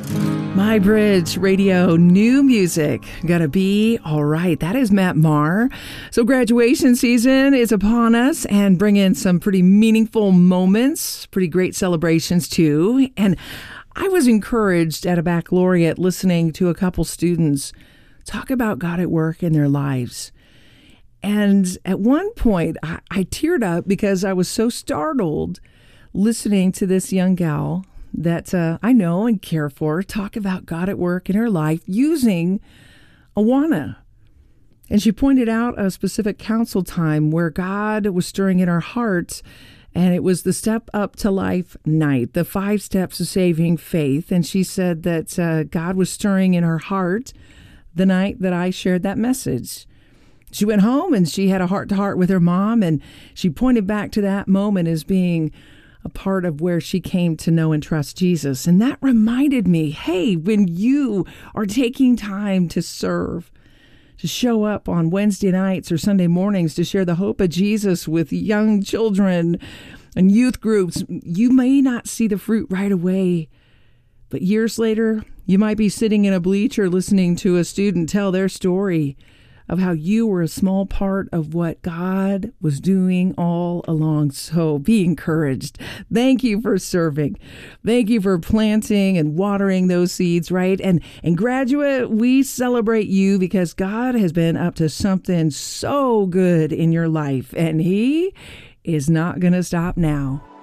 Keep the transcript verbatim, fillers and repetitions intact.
My Bridge Radio, new music. Gotta be all right. That is Matt Maher. So graduation season is upon us and bring in some pretty meaningful moments, pretty great celebrations too. And I was encouraged at a baccalaureate listening to a couple students talk about God at work in their lives. And at one point, I, I teared up because I was so startled listening to this young gal that uh, I know and care for talk about God at work in her life using Awana. And she pointed out a specific council time where God was stirring in her heart, and it was the Step Up to Life night, the five steps of saving faith. And she said that uh, God was stirring in her heart the night that I shared that message. She went home and she had a heart-to-heart with her mom, and she pointed back to that moment as being a part of where she came to know and trust Jesus. And that reminded me, hey, when you are taking time to serve, to show up on Wednesday nights or Sunday mornings to share the hope of Jesus with young children and youth groups, you may not see the fruit right away, but years later, you might be sitting in a bleacher listening to a student tell their story of how you were a small part of what God was doing all along. So be encouraged. Thank you for serving. Thank you for planting and watering those seeds, right? And, and graduate, we celebrate you because God has been up to something so good in your life, and He is not going to stop now.